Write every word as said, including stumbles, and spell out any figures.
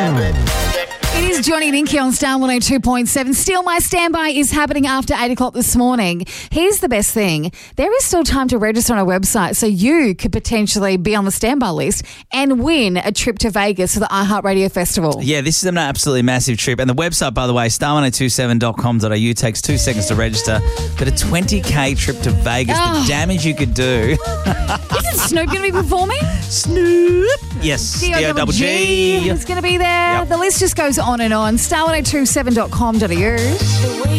It is Johnny and Inky on Star one oh two point seven. Still, my standby is happening after eight o'clock this morning. Here's the best thing. There is still time to register on our website, so you could potentially be on the standby list and win a trip to Vegas for the iHeartRadio Festival. Yeah, this is an absolutely massive trip. And the website, by the way, star one oh two seven dot com dot a u, takes two seconds to register. But a twenty K trip to Vegas, Oh. the damage you could do. Isn't Snoop going to be performing? Snoop. Yes, D O double G. is going to be there. Yep. The list just goes on and on. star one oh two seven dot com dot a u.